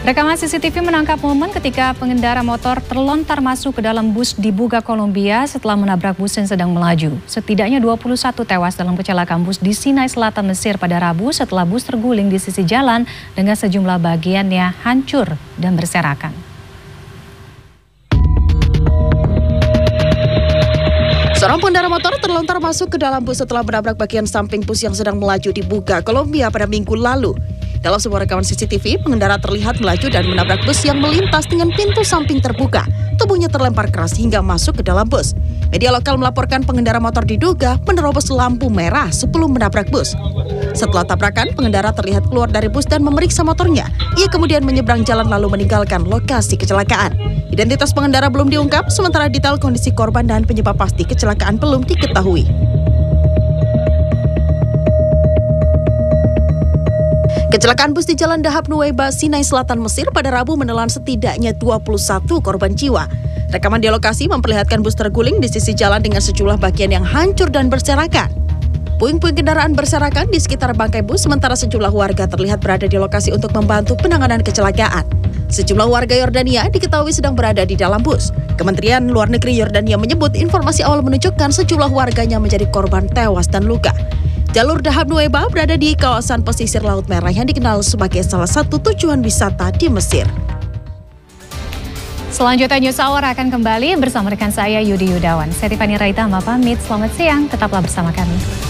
Rekaman CCTV menangkap momen ketika pengendara motor terlontar masuk ke dalam bus di Buga, Kolombia setelah menabrak bus yang sedang melaju. Setidaknya 21 tewas dalam kecelakaan bus di Sinai Selatan, Mesir pada Rabu setelah bus terguling di sisi jalan dengan sejumlah bagiannya hancur dan berserakan. Seorang pengendara motor terlontar masuk ke dalam bus setelah menabrak bagian samping bus yang sedang melaju di Buga, Kolombia pada Minggu lalu. Dalam sebuah rekaman CCTV, pengendara terlihat melaju dan menabrak bus yang melintas dengan pintu samping terbuka. Tubuhnya terlempar keras hingga masuk ke dalam bus. Media lokal melaporkan pengendara motor diduga menerobos lampu merah sebelum menabrak bus. Setelah tabrakan, pengendara terlihat keluar dari bus dan memeriksa motornya. Ia kemudian menyeberang jalan lalu meninggalkan lokasi kecelakaan. Identitas pengendara belum diungkap, sementara detail kondisi korban dan penyebab pasti kecelakaan belum diketahui. Kecelakaan bus di Jalan Dahab Nuweiba, Sinai Selatan, Mesir pada Rabu menelan setidaknya 21 korban jiwa. Rekaman di lokasi memperlihatkan bus terguling di sisi jalan dengan sejumlah bagian yang hancur dan berserakan. Puing-puing kendaraan berserakan di sekitar bangkai bus, sementara sejumlah warga terlihat berada di lokasi untuk membantu penanganan kecelakaan. Sejumlah warga Yordania diketahui sedang berada di dalam bus. Kementerian Luar Negeri Yordania menyebut informasi awal menunjukkan sejumlah warganya menjadi korban tewas dan luka. Jalur Dahab Nuweiba berada di kawasan pesisir Laut Merah yang dikenal sebagai salah satu tujuan wisata di Mesir. Selanjutnya News Hour akan kembali bersama rekan saya Yudi Yudawan. Saya Tiffany Raitama pamit, selamat siang, tetaplah bersama kami.